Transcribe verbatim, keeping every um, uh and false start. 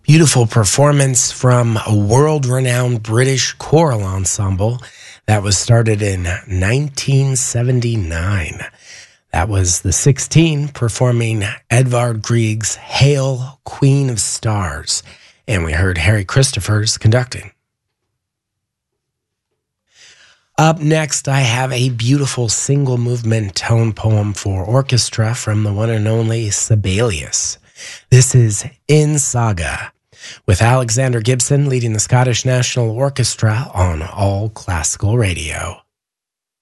Beautiful performance from a world-renowned British choral ensemble that was started in nineteen seventy-nine. That was the sixteen performing Edvard Grieg's Hail, Queen of Stars. And we heard Harry Christophers conducting. Up next, I have a beautiful single movement tone poem for orchestra from the one and only Sibelius. This is In Saga, with Alexander Gibson leading the Scottish National Orchestra on All Classical Radio.